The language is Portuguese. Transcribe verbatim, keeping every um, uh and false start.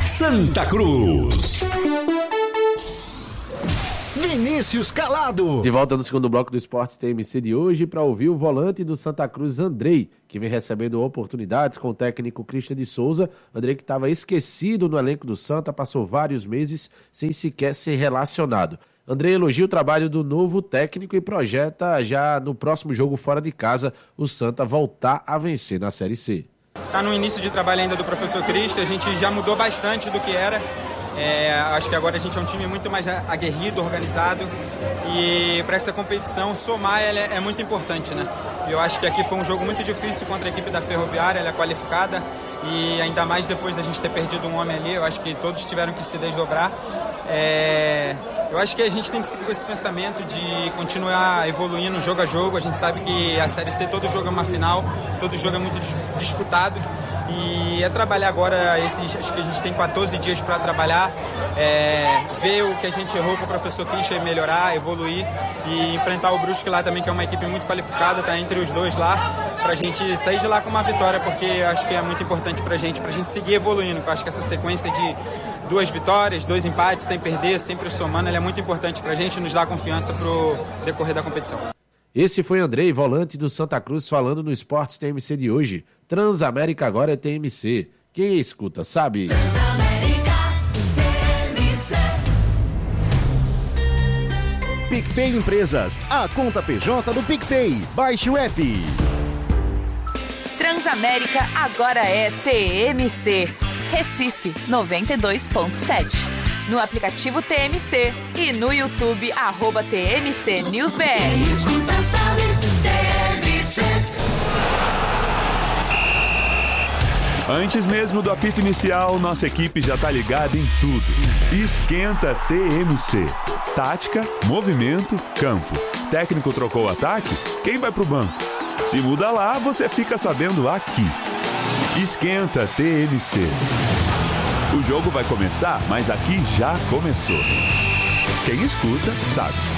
Santa Cruz. Vinícius Calado. De volta no segundo bloco do Esportes T M C de hoje para ouvir o volante do Santa Cruz, Andrei, que vem recebendo oportunidades com o técnico Christian de Souza. Andrei, que estava esquecido no elenco do Santa, passou vários meses sem sequer ser relacionado. Andrei elogia o trabalho do novo técnico e projeta já no próximo jogo fora de casa o Santa voltar a vencer na Série C. Está no início de trabalho ainda do professor Christian, a gente já mudou bastante do que era. É, acho que agora a gente é um time muito mais aguerrido, organizado, e para essa competição somar ela é, é muito importante, né? Eu acho que aqui foi um jogo muito difícil contra a equipe da Ferroviária, ela é qualificada, e ainda mais depois da gente ter perdido um homem ali, eu acho que todos tiveram que se desdobrar. É, eu acho que a gente tem que seguir com esse pensamento de continuar evoluindo jogo a jogo. A gente sabe que a Série C, todo jogo é uma final, todo jogo é muito disputado. E é trabalhar agora, esses, acho que a gente tem quatorze dias para trabalhar, é, ver o que a gente errou com o professor Christian, melhorar, evoluir e enfrentar o Brusque lá também, que é uma equipe muito qualificada, tá entre os dois lá, pra gente sair de lá com uma vitória, porque acho que é muito importante pra gente, pra gente seguir evoluindo. Eu acho que essa sequência de duas vitórias, dois empates, sem perder, sempre somando, ela é muito importante pra gente, nos dar confiança pro decorrer da competição. Esse foi Andrei, volante do Santa Cruz, falando no Esportes T M C de hoje. Transamérica agora é T M C. Quem escuta sabe. Transamérica T M C. PicPay Empresas, a conta P J do PicPay. Baixe o app. Transamérica agora é T M C. Recife noventa e dois ponto sete. No aplicativo T M C e no YouTube, arroba T M C News B R. Quem escuta sabe, T M C. Antes mesmo do apito inicial, nossa equipe já tá ligada em tudo. Esquenta T M C. Tática, movimento, campo. Técnico trocou o ataque? Quem vai pro banco? Se muda lá, você fica sabendo aqui. Esquenta T M C. O jogo vai começar, mas aqui já começou. Quem escuta, sabe.